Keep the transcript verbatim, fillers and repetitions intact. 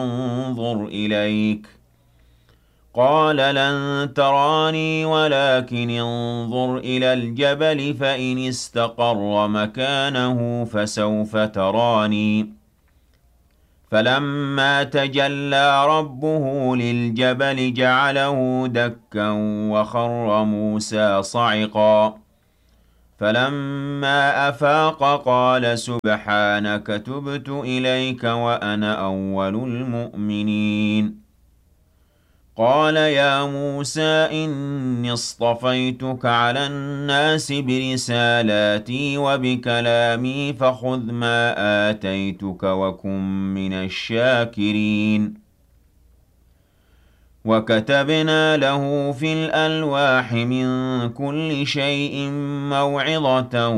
انظُرْ إِلَيْكَ ۚ قَالَ لَن تَرَانِي وَلَٰكِنِ انظُرْ إِلَى الْجَبَلِ فَإِنِ اسْتَقَرَّ مَكَانَهُ فَسَوْفَ تَرَانِي ۚ فَلَمَّا تَجَلَّىٰ رَبُّهُ لِلْجَبَلِ جَعَلَهُ دَكًّا وَخَرَّ مُوسَىٰ صَعِقًا ۚ فَلَمَّا أَفَاقَ قَالَ سُبْحَانَكَ تُبْتُ إِلَيْكَ وَأَنَا أَوَّلُ الْمُؤْمِنِينَ قَالَ يَا مُوسَىٰ إِنِّي اصْطَفَيْتُكَ عَلَى النَّاسِ بِرِسَالَاتِي وَبِكَلَامِي فَخُذْ مَا آتَيْتُكَ وَكُن مِّنَ الشَّاكِرِينَ وَكَتَبْنَا لَهُ فِي الْأَلْوَاحِ مِن كُلِّ شَيْءٍ مَّوْعِظَةً